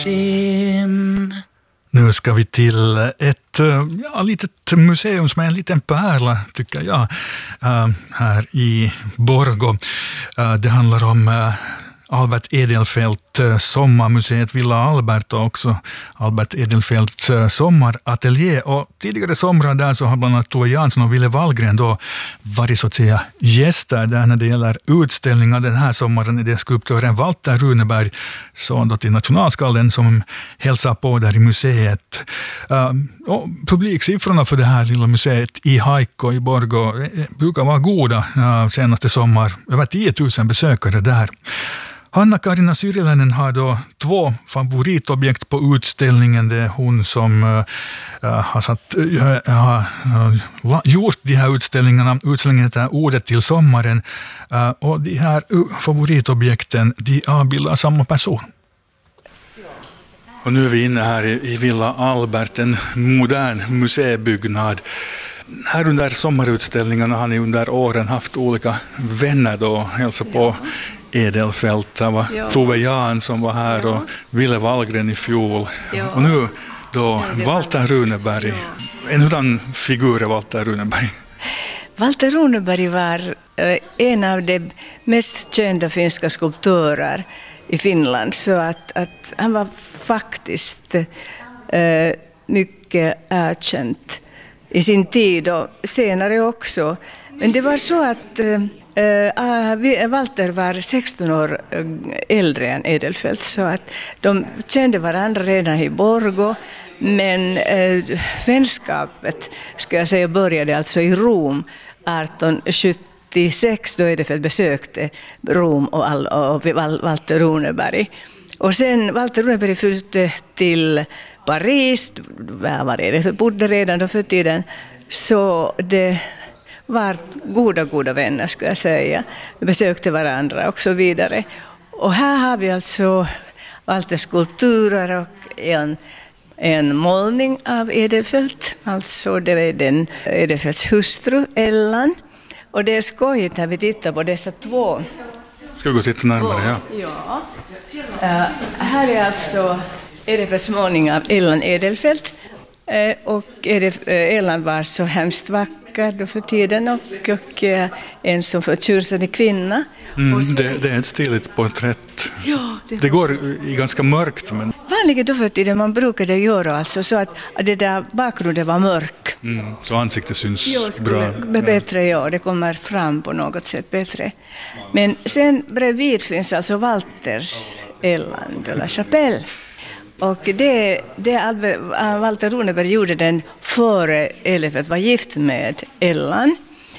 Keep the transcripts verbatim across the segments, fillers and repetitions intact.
Nu ska vi till ett ja, litet museum som är en liten pärla, tycker jag, uh, här i Borgå. Uh, det handlar om uh, Albert Edelfelt uh, sommarmuseet Villa Albert och också Albert Edelfelts uh, sommarateljé. Och tidigare somrar där så har bland annat Tove Jansson och Ville Wallgren då varit så att säga gäster där när det gäller utställningar. Den här sommaren är det skulptören Walter Runeberg, son då till nationalskalden, som hälsar på där i museet. Uh, och publiksiffrorna för det här lilla museet i Haikko i Borgå brukar vara goda uh, senaste sommar. Över tio tusen besökare där. Hanna-Karina Syriläinen har då två favoritobjekt på utställningen. Det är hon som uh, har satt, uh, uh, uh, gjort de här utställningarna. Utställningen heter Ordet till sommaren. Uh, och de här uh, favoritobjekten, de avbildar samma person. Och nu är vi inne här i, i Villa Albert, en modern museibyggnad. Här under sommarutställningarna har ni under åren haft olika vänner då, hälsa på Edelfelt. Det var ja. Tove Jansson var här och Ville Wallgren i fjol. Ja. Och nu då Walter Runeberg. Ja. En hurdan figur är Walter Runeberg? Walter Runeberg var en av de mest kända finska skulptörer i Finland. Så att, att han var faktiskt eh, mycket erkänt i sin tid och senare också. Men det var så att eh, Uh, Walter var sexton år äldre än Edelfelt, så att de kände varandra redan i Borgå, men uh, vänskapet ska jag säga började alltså i Rom arton sjuttiosex då Edelfelt besökte Rom och, all, och Walter Runeberg. Och sen Walter Runeberg flyttade till Paris, var Edelfelt bodde redan då för tiden, så det var goda, goda vänner skulle jag säga. Vi besökte varandra och så vidare. Och här har vi alltså Walters skulpturer och en, en målning av Edelfelt. Alltså det är den Edelfelts hustru Ellan. Och det är skojigt när vi tittar på dessa två. Ska vi gå titta närmare, ja. Ja. Uh, här är alltså Edelfelts målning av Ellan Edelfelt. Uh, och Edelf- uh, Ellan var så hemskt vacker då för tiden och, och uh, en som förtjusande kvinna. Mm, sen, det, det är ett stiligt porträtt. Ja, det, det går i ganska mörkt. Men... Vanligen då för tiden man brukade göra alltså så att det där bakgrunden var mörk. Mm, så ansiktet syns jo, bra. Bättre, ja, det kommer fram på något sätt bättre. Men sen bredvid finns alltså Walters Ellan de la Chapelle. Och det, det Walter Runeberg gjorde den före Edelfelt var gift med Ellan.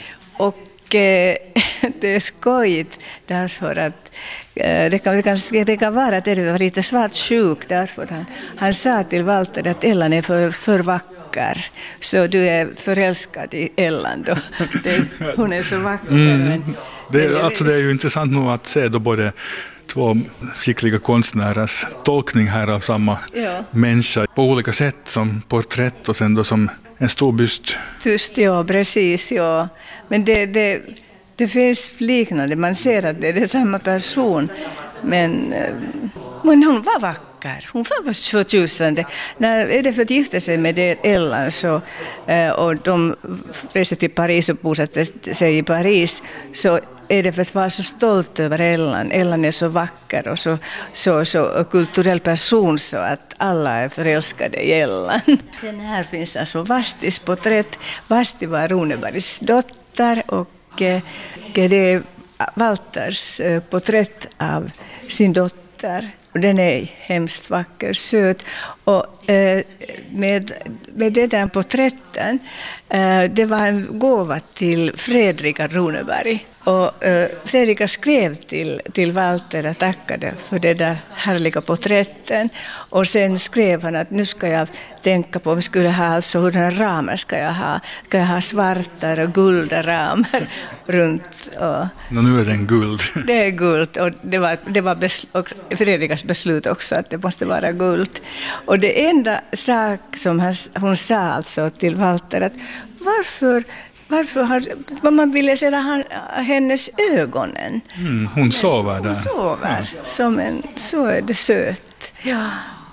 Och eh, det är skojigt därför att eh, det, kan, det kan vara att Edelfelt var lite svart sjuk därför att han, han sa till Walter att Ellan är för, för vacker. Så du är förälskad i Ellan då. Det, hon är så vacker. Mm. Men, det, men, alltså det är ju intressant nog att se då både två skickliga konstnärers tolkning här av samma ja. människa på olika sätt som porträtt och sen då som en stor byst. Just, ja, precis, ja. Men det, det, det finns liknande, man ser att det är samma person, men, men hon var vacker, hon var förtjusande. När Edelfelt gifte sig med Ellan så, och de reste till Paris och bosatte sig i Paris, så Edelfelt var så stolt över Ellan. Ellan är så vacker och så, så, så kulturell person så att alla är förälskade i Ellan. Sen här finns alltså Vastis porträtt. Vasti var Runebergs dotter och eh, det är Walters eh, porträtt av sin dotter. Och den är hemskt vacker, söt. Och eh, med, med den där porträtten, eh, det var en gåva till Fredrika Runeberg. Och eh, Fredrika skrev till, till Walter och tackade för det där härliga porträtten. Och sen skrev han att nu ska jag tänka på om jag skulle ha alltså hurdana ramar ska jag ha. Ska jag ha svarta och gulda ramar runt. Och no, nu är den guld. Det är guld och det var, det var besl- Fredrikas beslut också att det måste vara guld. Och det enda sak som han, hon sa alltså till Walter att varför Varför har, vad man ville se han, hennes ögonen. Mm, hon sover där. Hon sover, ja. Som en, så är det söt. Ja.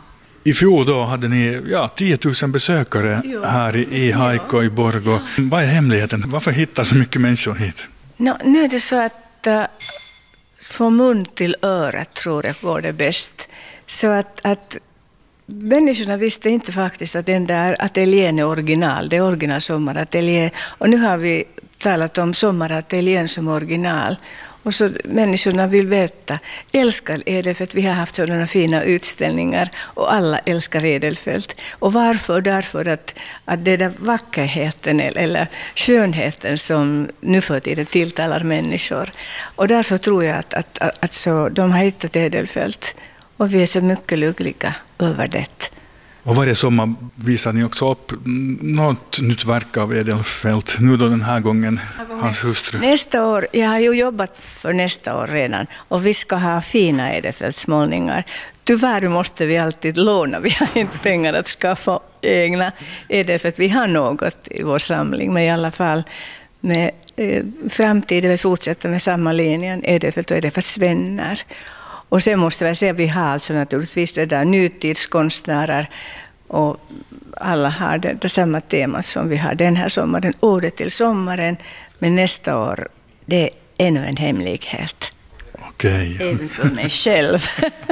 I fjol då hade ni ja, tio tusen besökare jo. här i, i Haikko i Borgå. Ja. Vad är hemligheten? Varför hittar så mycket människor hit? No, nu är det så att uh, från mun till öra tror jag går det bäst. Så att, att människorna visste inte faktiskt att den där ateljén är original. Det är original sommarateljé. Och nu har vi talat om sommarateljén som original. Och så människorna vill veta, älskar Edelfelt, vi har haft sådana fina utställningar och alla älskar Edelfelt. Och varför? Därför att, att det där vackerheten eller skönheten som nu för tiden tilltalar människor. Och därför tror jag att, att, att, att så, de har hittat Edelfelt och vi är så mycket lyckliga över det. Och varje sommar visar ni också upp något nytt verk av Edelfelt. Nu då den här gången, hans hustru. Nästa år, jag har ju jobbat för nästa år redan. Och vi ska ha fina Edelfeltsmålningar. Tyvärr måste vi alltid låna. Vi har inte pengar att skaffa egna Edelfelt. Vi har något i vår samling. Men i alla fall med eh, framtiden vi fortsätter med samma linjen. Edelfelt och Edelfelts vänner. Och sen måste jag säga att vi har alltså naturligtvis det där nutidskonstnärer och alla har det, det samma tema som vi har den här sommaren, året till sommaren, men nästa år det är ännu en hemlighet. Okej. Även för mig själv.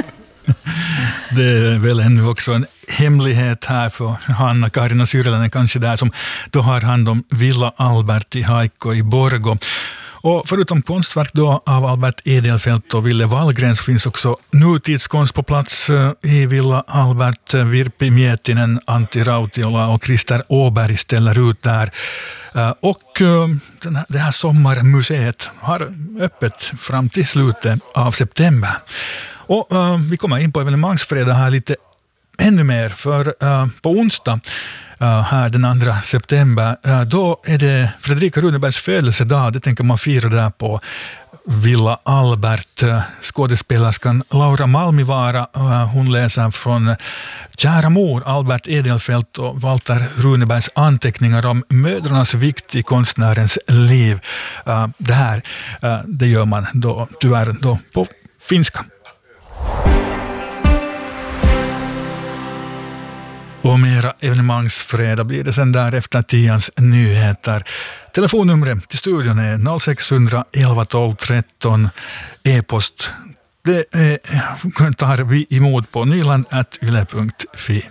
Det är väl ännu också en hemlighet här för Hanna-Karina Syrlänen kanske där som då har hand om Villa Albert i Haikko i Borgå. Och förutom konstverk då av Albert Edelfelt och Ville Wallgren så finns också nutidskonst på plats i Villa Albert. Virpi Miettinen, Antti Rautiola och Christer Åberg ställer ut där. Och det här sommarmuseet har öppet fram till slutet av september. Och vi kommer in på evenemangsfredag här lite ännu mer för på onsdag. Uh, här den andra september, uh, då är det Fredrika Runebergs födelsedag. Det tänker man fira där på Villa Albert. Uh, skådespelerskan Laura Malmivaara, uh, hon läser från Kära mor Albert Edelfelt och Walter Runebergs anteckningar om mödrarnas vikt i konstnärens liv. Uh, det här uh, det gör man då tyvärr då på finska. Och mera evenemangsfredag blir det sen där efter tians nyheter. Telefonnumret till studion är noll sex ett ett elva tolv tretton. E-post det är, tar vi emot på nyland at yle punkt fi.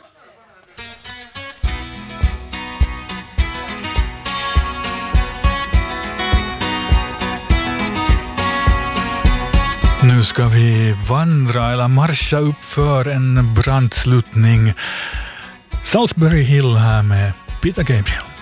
Nu ska vi vandra eller marscha upp för en brandsluttning. Salisbury Hill här med Peter Gabriel.